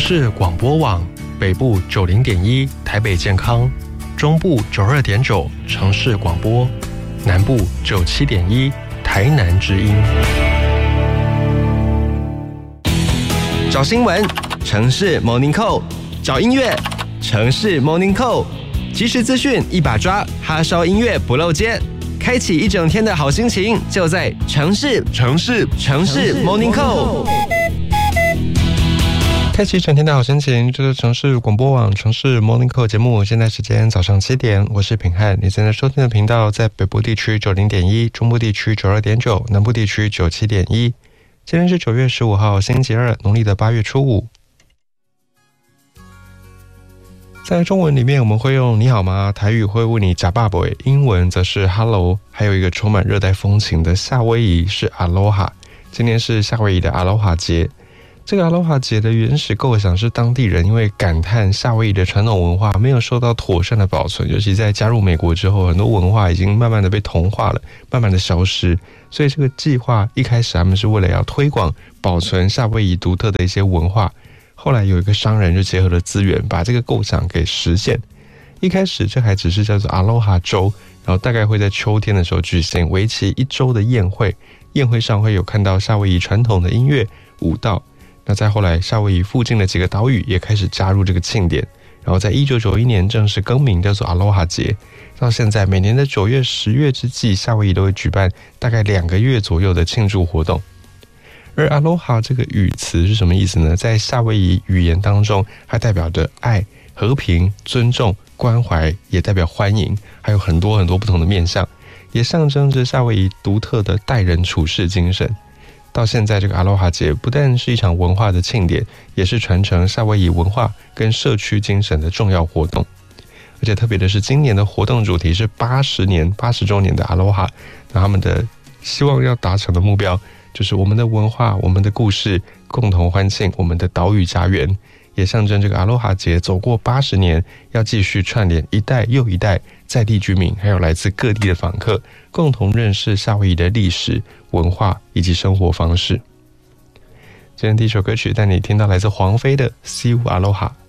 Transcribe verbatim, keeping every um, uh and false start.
市广播网，北部九零点一台北健康，中部九二点九城市广播，南部九七点一台南之音。 找新闻，城市 Morning Call； 找音乐，城市 Morning Call。即时资讯一把抓，哈烧音乐不漏接，开启一整天的好心情，就在城市城市城市 Morning Call。 开启一整天的好心情，这是城市广播网城市 Morning Call 节目。现在时间早上七点，我是品翰。你现在收听的频道在北部地区九零点一，中部地区九二点九，南部地区九七点一。今天是九月十五号，星期二，农历的八月初五。在中文里面，我们会用你好吗，台语会问你假爸爸，英文则是 hello， 还有一个充满热带风情的夏威夷是 aloha。今天是夏威夷的 aloha 节。这个 aloha 节的原始构想是当地人因为感叹夏威夷的传统文化没有受到妥善的保存，尤其在加入美国之后，很多文化已经慢慢的被同化了，慢慢的消失。所以这个计划一开始他们是为了要推广保存夏威夷独特的一些文化，后来有一个商人就结合了资源，把这个构想给实现。一开始这还只是叫做 aloha 周，然后大概会在秋天的时候举行为期一周的宴会，宴会上会有看到夏威夷传统的音乐舞蹈。那再后来，夏威夷附近的几个岛屿也开始加入这个庆典，然后在一九九一年正式更名叫做 Aloha 节。到现在每年的九月十月之际，夏威夷都会举办大概两个月左右的庆祝活动。而 Aloha 这个语词是什么意思呢？在夏威夷语言当中，它代表着爱、和平、尊重、关怀，也代表欢迎，还有很多很多不同的面向，也象征着夏威夷独特的待人处事精神。到现在，这个 Aloha 节不但是一场文化的庆典，也是传承夏威夷文化跟社区精神的重要活动。而且特别的是，今年的活动主题是八十年、八十周年的 Aloha。那他们的希望要达成的目标，就是我们的文化、我们的故事，共同欢庆我们的岛屿家园，也象征这个 Aloha 节走过八十年，要继续串联一代又一代在地居民，还有来自各地的访客，共同认识夏威夷的历史、文化以及生活方式。今天第一首歌曲带你听到来自黄飞的《See You Aloha》。